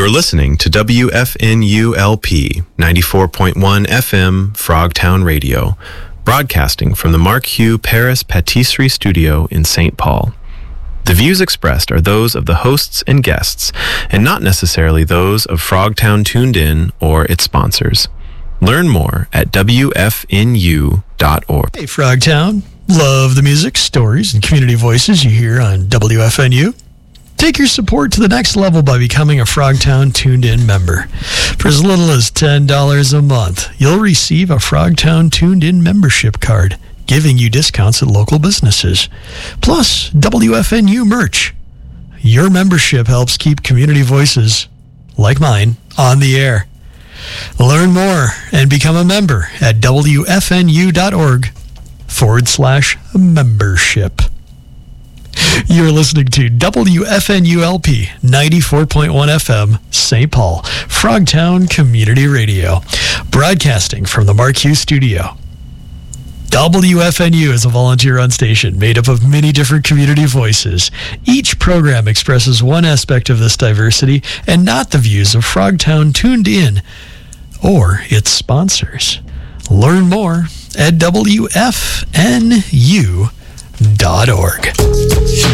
You're listening to WFNU-LP 94.1 FM Frogtown Radio, broadcasting from the Mark Hugh Paris Patisserie Studio in St. Paul. The views expressed are those of the hosts and guests, and not necessarily those of Frogtown Tuned In or its sponsors. Learn more at WFNU.org. Hey, Frogtown. Love the music, stories, and community voices you hear on WFNU? Take your support to the next level by becoming a Frogtown Tuned In member. For as little as $10 a month, you'll receive a Frogtown Tuned In membership card, giving you discounts at local businesses, plus WFNU merch. Your membership helps keep community voices, like mine, on the air. Learn more and become a member at WFNU.org/membership. You're listening to WFNU-LP 94.1 FM, St. Paul, Frogtown Community Radio, broadcasting from the Mark Hugh Studio. WFNU is a volunteer-run station made up of many different community voices. Each program expresses one aspect of this diversity and not the views of Frogtown Tuned In or its sponsors. Learn more at WFNU.org.